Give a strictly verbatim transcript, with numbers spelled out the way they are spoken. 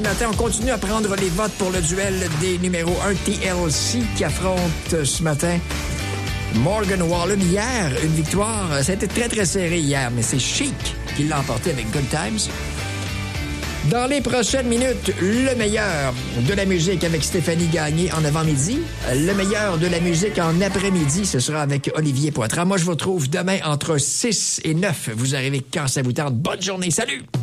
matin. On continue à prendre les votes pour le duel des numéros un T L C qui affrontent ce matin Morgan Wallen. Hier, une victoire. Ça a été très, très serré hier, mais c'est Chic qui l'a emporté avec Good Times. Dans les prochaines minutes, le meilleur de la musique avec Stéphanie Gagné en avant-midi. Le meilleur de la musique en après-midi, ce sera avec Olivier Poitras. Moi, je vous retrouve demain entre six et neuf. Vous arrivez quand ça vous tente. Bonne journée. Salut!